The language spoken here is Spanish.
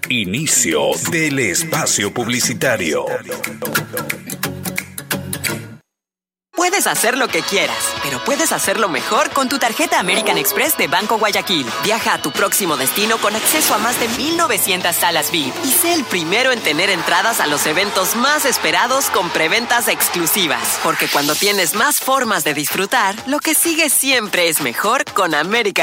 Inicio del espacio publicitario. Puedes hacer lo que quieras, pero puedes hacerlo mejor con tu tarjeta American Express de Banco Guayaquil. Viaja a tu próximo destino con acceso a más de 1,900 salas VIP y sé el primero en tener entradas a los eventos más esperados con preventas exclusivas. Porque cuando tienes más formas de disfrutar, lo que sigue siempre es mejor con American